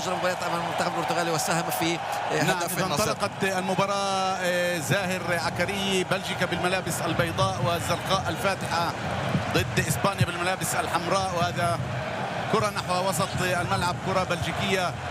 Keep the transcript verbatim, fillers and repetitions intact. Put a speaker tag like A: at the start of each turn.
A: أجرى مباريات أمام المنتخب البرتغالي وساهم في هدف
B: نعم.
A: النصر.
B: انطلقت المباراة زاهر عكري، بلجيكا بالملابس البيضاء والزرقاء الفاتحة ضد إسبانيا بالملابس الحمراء، وهذا كرة نحو وسط الملعب، كرة بلجيكية